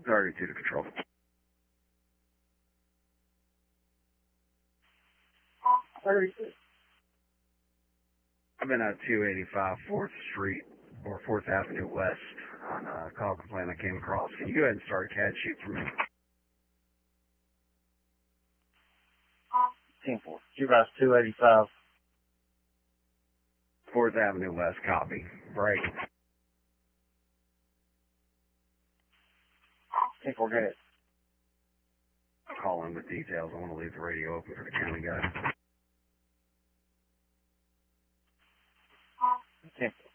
Target 2 to control. I've been at 285 4th Street, or 4th Avenue West, on a call complaint I came across. Can you go ahead and start a CAD sheet for me? 10-4. Supervise 285. 4th Avenue West, copy. Break. 10-4, go ahead. I'll call in with details. I want to leave the radio open for the county guy. 10-4.